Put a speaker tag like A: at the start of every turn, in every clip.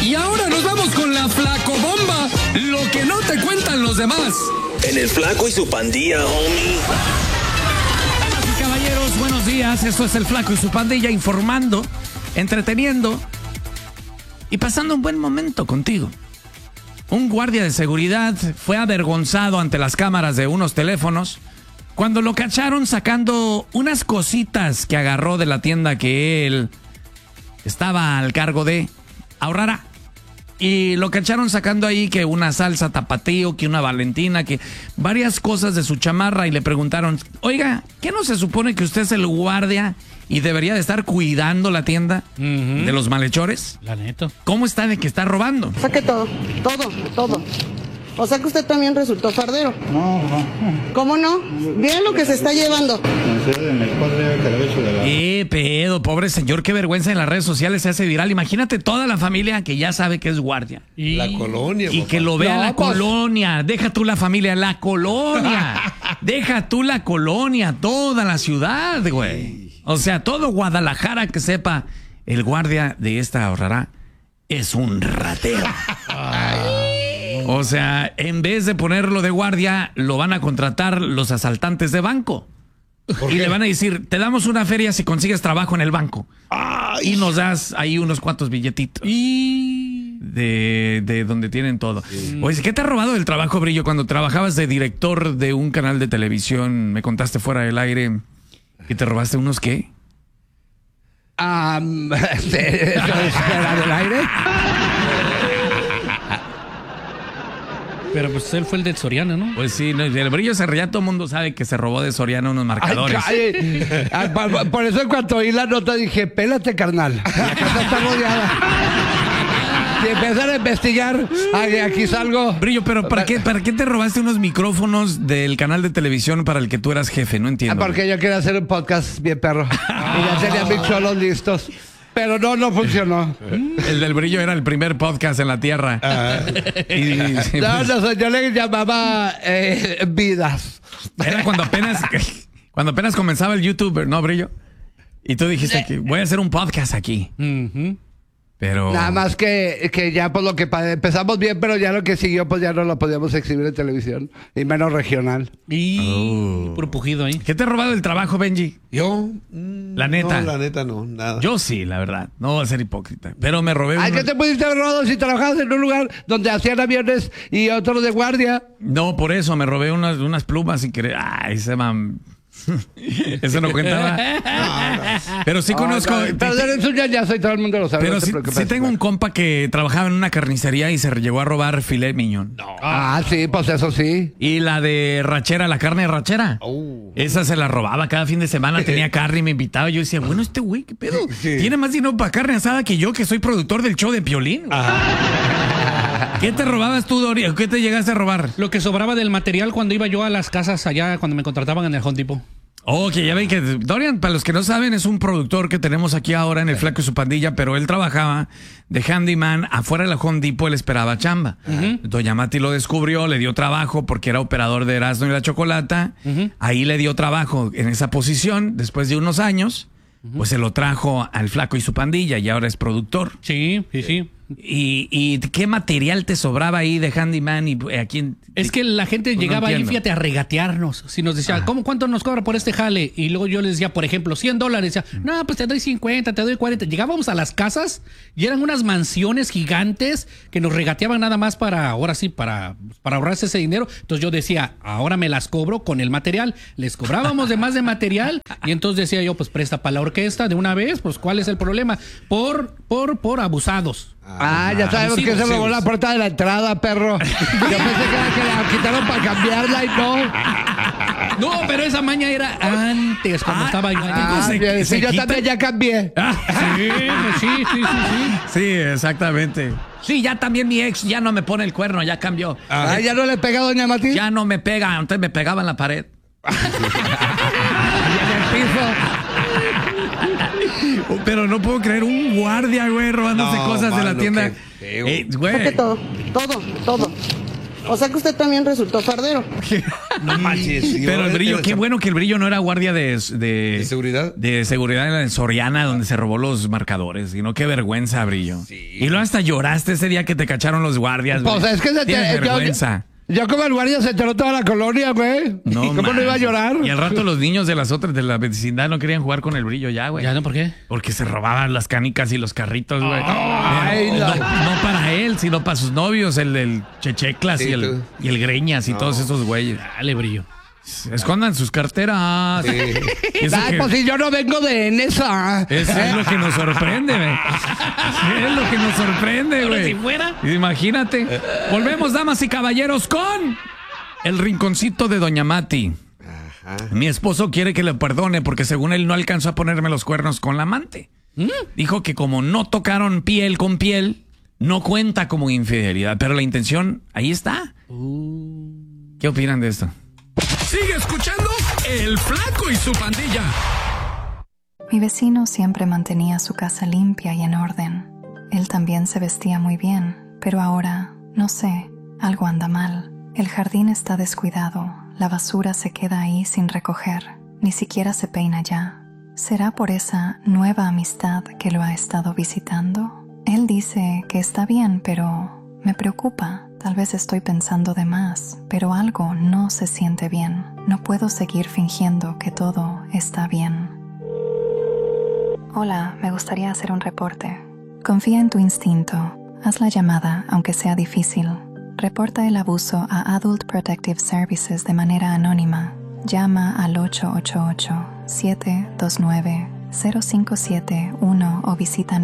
A: Y ahora nos vamos con la Flacobomba, lo que no te cuentan los demás.
B: En el Flaco y su pandilla, homie.
C: Damas y caballeros, buenos días. Esto es el Flaco y su pandilla, informando, entreteniendo y pasando un buen momento contigo. Un guardia de seguridad fue avergonzado ante las cámaras de unos teléfonos cuando lo cacharon sacando unas cositas que agarró de la tienda que él estaba al cargo de Aurrará. Y lo cacharon sacando ahí que una salsa tapatío, que una Valentina, que varias cosas de su chamarra, y le preguntaron, oiga, ¿qué no se supone que usted es el guardia y debería de estar cuidando la tienda de los malhechores?
D: La neta.
C: ¿Cómo está de que está robando?
E: Saque todo. O sea que usted también resultó fardero.
F: No.
E: ¿Cómo no? Vean lo que se está llevando.
C: ¿Qué pedo, pobre señor? Qué vergüenza, en las redes sociales se hace viral. Imagínate toda la familia que ya sabe que es guardia.
F: La colonia.
C: Y que lo vea la colonia. Deja tú la familia, la colonia. Deja tú la colonia, toda la ciudad, güey. O sea, todo Guadalajara que sepa, el guardia de esta Aurrará es un ratero. O sea, en vez de ponerlo de guardia, lo van a contratar los asaltantes de banco. Y le van a decir, te damos una feria si consigues trabajo en el banco. Y nos das ahí unos cuantos billetitos. De donde tienen todo. Sí. Oye, ¿qué te ha robado del trabajo, Brillo? Cuando trabajabas de director de un canal de televisión, me contaste fuera del aire que te robaste unos ¿qué?
F: ¿Fuera del aire?
D: Pero pues él fue el de Soriana, ¿no?
C: Pues sí, el Brillo ya todo el mundo sabe que se robó de Soriana unos marcadores.
F: Por eso en cuanto oí la nota dije, pélate, carnal. La casa está rodeada. Y empezar a investigar, aquí salgo.
C: Brillo, pero ¿para qué te robaste unos micrófonos del canal de televisión para el que tú eras jefe? No entiendo.
F: Porque yo quería hacer un podcast bien perro. Y ya tenía mis cholos listos. Pero no funcionó.
C: El del Brillo era el primer podcast en la tierra.
F: Yo le llamaba Vidas.
C: Era cuando apenas comenzaba el YouTube, ¿no, Brillo? Y tú dijiste que voy a hacer un podcast aquí. Pero...
F: Nada más que ya por lo que empezamos bien, pero ya lo que siguió, pues ya no lo podíamos exhibir en televisión. Y menos regional.
D: Y puro pujido ahí.
C: ¿Qué te ha robado el trabajo, Benji?
G: ¿Yo?
C: La neta.
G: No, la neta no, nada.
C: Yo sí, la verdad. No voy a ser hipócrita. Pero me robé
F: ¿qué te pudiste haber robado si trabajabas en un lugar donde hacían aviones y otros de guardia?
C: No, por eso me robé unas plumas sin querer. Ay, se man... Eso no cuenta. No. Pero sí conozco.
F: Pero eres un ñañazo y todo el mundo lo sabe.
C: Pero sí tengo un compa que trabajaba en una carnicería y se llegó a robar filet mignon.
F: No. Sí, pues eso sí.
C: Y la de rachera, la carne de rachera. Esa se la robaba cada fin de semana. Tenía carne y me invitaba. Yo decía, bueno, este güey, ¿qué pedo? Sí. Tiene más dinero para carne asada que yo, que soy productor del show de Piolín. ¿Qué te robabas tú, Dori? ¿Qué te llegaste a robar?
D: Lo que sobraba del material cuando iba yo a las casas allá, cuando me contrataban en el Home Depot.
C: Que ya ven que Dorian, para los que no saben, es un productor que tenemos aquí ahora en el Flaco y su pandilla, pero él trabajaba de handyman afuera de la Home Depot, él esperaba chamba. Doña Mati lo descubrió, le dio trabajo porque era operador de Erasmo y la Chocolata. Ahí le dio trabajo en esa posición. Después de unos años, pues se lo trajo al Flaco y su pandilla y ahora es productor.
D: Sí.
C: ¿Y qué material te sobraba ahí de handyman? Y a quién?
D: Es que la gente llegaba ahí, fíjate, a regatearnos. Si nos decía, ¿cuánto nos cobra por este jale? Y luego yo les decía, por ejemplo, $100. Decía, no, pues te doy 50, te doy 40. Llegábamos a las casas y eran unas mansiones gigantes que nos regateaban nada más para ahorrarse ese dinero. Entonces yo decía, ahora me las cobro con el material. Les cobrábamos de más de material y entonces decía yo, pues presta para la orquesta de una vez. Pues ¿cuál es el problema? Por abusados.
F: Ya sabemos que se robó la puerta de la entrada, perro. Yo pensé que la quitaron para cambiarla y no.
D: No, pero esa maña era antes, cuando estaba yo.
F: Sí, yo también ya cambié.
D: Sí.
C: Sí, exactamente. Sí, ya también mi ex ya no me pone el cuerno, ya cambió.
F: ¿Ya no le pega a doña Mati?
C: Ya no me pega, antes me pegaba en la pared.
F: Y en el piso.
C: Pero no puedo creer un guardia, güey, robándose cosas de la tienda.
E: Saque todo. O sea que usted también resultó fardero.
G: No manches.
C: Pero el Brillo, qué bueno que el Brillo no era guardia de
G: seguridad.
C: De seguridad en Soriana, donde se robó los marcadores. Y no, qué vergüenza, Brillo.
G: Sí.
C: Y luego hasta lloraste ese día que te cacharon los guardias, güey.
F: Pues es que
C: Tienes vergüenza.
F: Yo como el guardia se enteró toda la colonia, güey.
C: No,
F: ¿Cómo no iba a llorar?
C: Y al rato los niños de la vecindad no querían jugar con el brillo ya, güey.
D: ¿Ya no? ¿Por qué?
C: Porque se robaban las canicas y los carritos, güey.
F: Ay,
C: no para él, sino para sus novios, el Checheclas
G: Sí,
C: y el Greñas y todos esos güeyes.
D: Dale, Brillo.
C: Escondan sus carteras. Eso
F: Ay,
C: que-
F: pues si yo no vengo de esa.
C: Eso es lo que nos sorprende, güey. Es lo que nos sorprende,
D: Ahora,
C: güey.
D: si fuera.
C: Imagínate. Volvemos, damas y caballeros, con el rinconcito de Doña Mati. Mi esposo quiere que le perdone porque según él no alcanzó a ponerme los cuernos con la amante. Dijo que como no tocaron piel con piel, no cuenta como infidelidad. Pero la intención, ahí está. ¿Qué opinan de esto?
A: Sigue escuchando El Flaco y su Pandilla.
H: Mi vecino siempre mantenía su casa limpia y en orden. Él también se vestía muy bien, pero ahora, no sé, algo anda mal. El jardín está descuidado, la basura se queda ahí sin recoger, ni siquiera se peina ya. ¿Será por esa nueva amistad que lo ha estado visitando? Él dice que está bien, pero me preocupa. Tal vez estoy pensando de más, pero algo no se siente bien. No puedo seguir fingiendo que todo está bien. Hola, me gustaría hacer un reporte. Confía en tu instinto. Haz la llamada, aunque sea difícil. Reporta el abuso a Adult Protective Services de manera anónima. Llama al 888-729-0571 o visita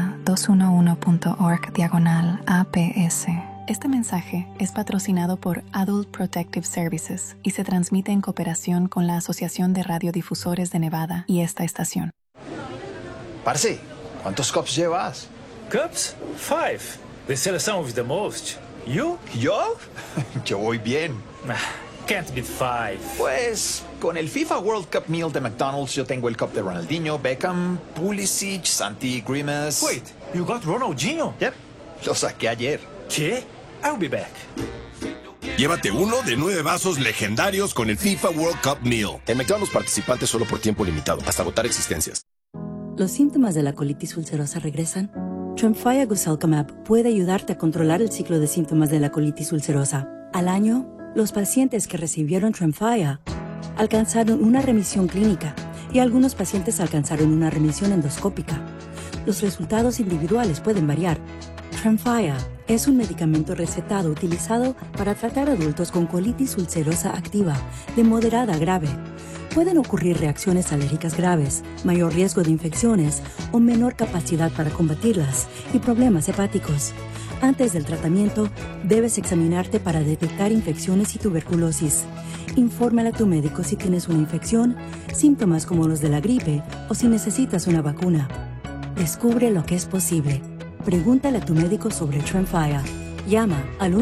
H: nevada211.org/APS. Este mensaje es patrocinado por Adult Protective Services y se transmite en cooperación con la Asociación de Radiodifusores de Nevada y esta estación.
I: Parce, ¿cuántos cups llevas?
J: Cups? 5. They sell some with the most. You?
I: ¿Yo? Yo voy bien.
J: Can't beat 5.
I: Pues, con el FIFA World Cup Meal de McDonald's yo tengo el cup de Ronaldinho, Beckham, Pulisic, Santi, Grimace.
J: Wait, you got Ronaldinho?
I: Yep, lo saqué ayer.
J: ¿Qué? I'll be back.
K: Llévate uno de 9 vasos legendarios con el FIFA World Cup Meal. En McDonald's participantes solo por tiempo limitado, hasta agotar existencias.
L: ¿Los síntomas de la colitis ulcerosa regresan? Tremfya Guselkumab puede ayudarte a controlar el ciclo de síntomas de la colitis ulcerosa. Al año, los pacientes que recibieron Tremfya alcanzaron una remisión clínica y algunos pacientes alcanzaron una remisión endoscópica. Los resultados individuales pueden variar. Tremfya es un medicamento recetado utilizado para tratar adultos con colitis ulcerosa activa de moderada a grave. Pueden ocurrir reacciones alérgicas graves, mayor riesgo de infecciones o menor capacidad para combatirlas y problemas hepáticos. Antes del tratamiento, debes examinarte para detectar infecciones y tuberculosis. Infórmale a tu médico si tienes una infección, síntomas como los de la gripe o si necesitas una vacuna. Descubre lo que es posible. Pregúntale a tu médico sobre Tremfya. Llama al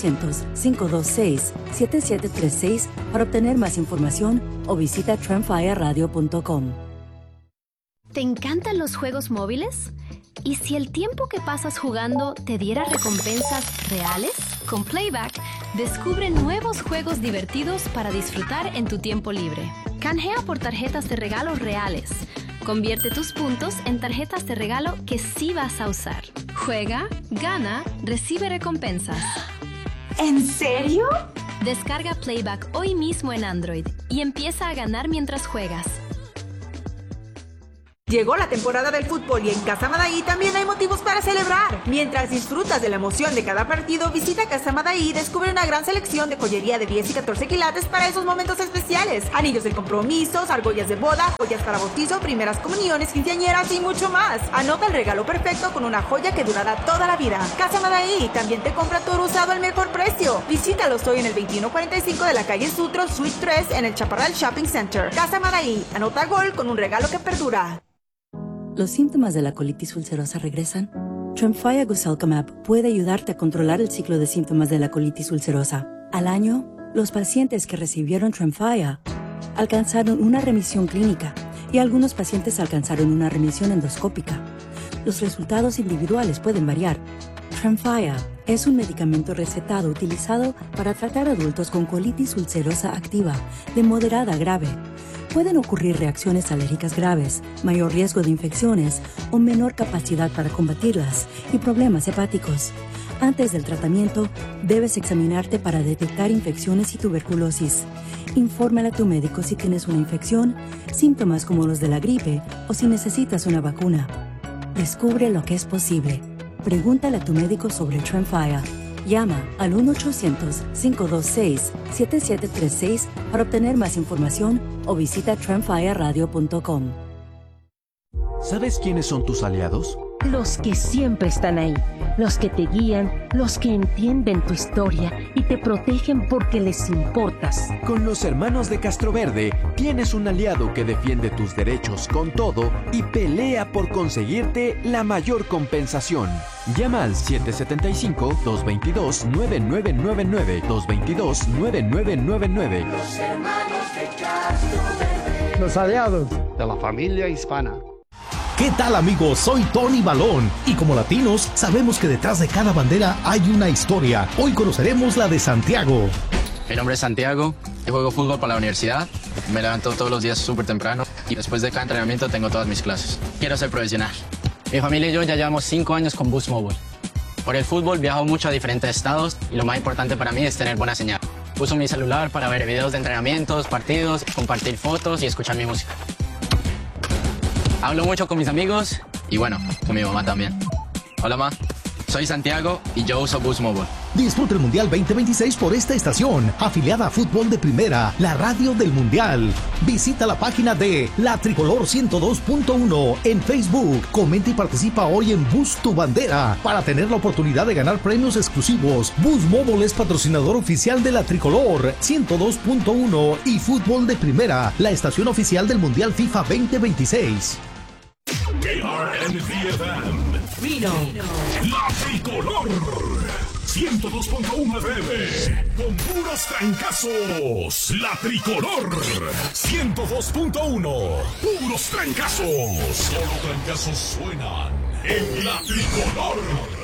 L: 1-800-526-7736 para obtener más información o visita tremfyaradio.com.
M: ¿Te encantan los juegos móviles? ¿Y si el tiempo que pasas jugando te diera recompensas reales? Con Playback, descubre nuevos juegos divertidos para disfrutar en tu tiempo libre. Canjea por tarjetas de regalo reales. Convierte tus puntos en tarjetas de regalo que sí vas a usar. Juega, gana, recibe recompensas.
N: ¿En serio?
M: Descarga Playback hoy mismo en Android y empieza a ganar mientras juegas.
N: Llegó la temporada del fútbol y en Casa Madaí también hay motivos para celebrar. Mientras disfrutas de la emoción de cada partido, visita Casa Madaí y descubre una gran selección de joyería de 10 y 14 quilates para esos momentos especiales. Anillos de compromisos, argollas de boda, joyas para bautizo, primeras comuniones, quinceañeras y mucho más. Anota el regalo perfecto con una joya que durará toda la vida. Casa Madaí también te compra tu oro usado al mejor precio. Visítalos hoy en el 2145 de la calle Sutro, Suite 3 en el Chaparral Shopping Center. Casa Madaí, anota gol con un regalo que perdura.
L: ¿Los síntomas de la colitis ulcerosa regresan? Tremfya Guselkumab puede ayudarte a controlar el ciclo de síntomas de la colitis ulcerosa. Al año, los pacientes que recibieron Tremfya alcanzaron una remisión clínica y algunos pacientes alcanzaron una remisión endoscópica. Los resultados individuales pueden variar. Tremfya es un medicamento recetado utilizado para tratar adultos con colitis ulcerosa activa de moderada a grave. Pueden ocurrir reacciones alérgicas graves, mayor riesgo de infecciones o menor capacidad para combatirlas y problemas hepáticos. Antes del tratamiento, debes examinarte para detectar infecciones y tuberculosis. Infórmale a tu médico si tienes una infección, síntomas como los de la gripe o si necesitas una vacuna. Descubre lo que es posible. Pregúntale a tu médico sobre Tremfya. Llama al 1-800-526-7736 para obtener más información o visita tremfyaradio.com.
O: ¿Sabes quiénes son tus aliados?
P: Los que siempre están ahí, los que te guían, los que entienden tu historia y te protegen porque les importas.
O: Con los hermanos de Castroverde tienes un aliado que defiende tus derechos con todo y pelea por conseguirte la mayor compensación. Llama al 775-222-9999, 222-9999.
Q: Los hermanos de Castroverde.
R: Los aliados de la familia hispana.
S: ¿Qué tal, amigos? Soy Tony Balón y como latinos sabemos que detrás de cada bandera hay una historia. Hoy conoceremos la de Santiago.
T: Mi nombre es Santiago, yo juego fútbol para la universidad, me levanto todos los días súper temprano y después de cada entrenamiento tengo todas mis clases. Quiero ser profesional. Mi familia y yo ya llevamos 5 años con Boost Mobile. Por el fútbol viajo mucho a diferentes estados y lo más importante para mí es tener buena señal. Uso mi celular para ver videos de entrenamientos, partidos, compartir fotos y escuchar mi música. Hablo mucho con mis amigos y bueno, con mi mamá también. Hola, ma. Soy Santiago y yo uso Boost Mobile.
S: Disfruta el Mundial 2026 por esta estación, afiliada a Fútbol de Primera, la radio del Mundial. Visita la página de La Tricolor 102.1 en Facebook. Comenta y participa hoy en Boost Tu Bandera para tener la oportunidad de ganar premios exclusivos. Boost Mobile es patrocinador oficial de La Tricolor 102.1 y Fútbol de Primera, la estación oficial del Mundial FIFA 2026.
Q: KRNFM. Reno. La Tricolor. 102.1 FM. Con puros trancazos. La Tricolor. 102.1. Puros trancazos. Solo trancazos suenan en La Tricolor.